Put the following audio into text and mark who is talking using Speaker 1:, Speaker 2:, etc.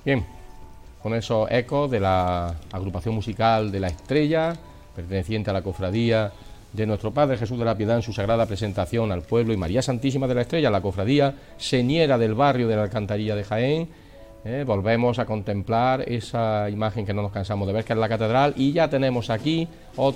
Speaker 1: Bien, con esos ecos de la agrupación musical de La Estrella, perteneciente a la cofradía de nuestro Padre Jesús de la Piedad en su sagrada presentación al pueblo, y María Santísima de la Estrella, la cofradía señera del barrio de la Alcantarilla de Jaén. Volvemos a contemplar esa imagen que no nos cansamos de ver, que es la catedral, y ya tenemos aquí otro